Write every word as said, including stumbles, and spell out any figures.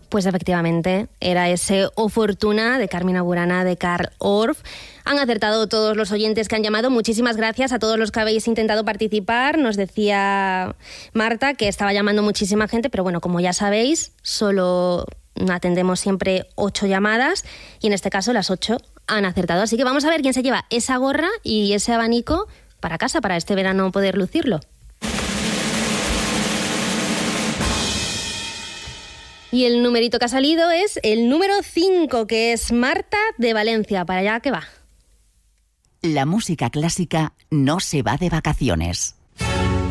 Pues efectivamente, era ese O Fortuna de Carmina Burana de Carl Orff. Han acertado todos los oyentes que han llamado. Muchísimas gracias a todos los que habéis intentado participar. Nos decía Marta que estaba llamando muchísima gente, pero bueno, como ya sabéis, solo atendemos siempre ocho llamadas y en este caso las ocho han acertado. Así que vamos a ver quién se lleva esa gorra y ese abanico para casa, para este verano poder lucirlo. Y el numerito que ha salido es el número cinco, que es Marta de Valencia. ¿Para allá qué va? La música clásica no se va de vacaciones.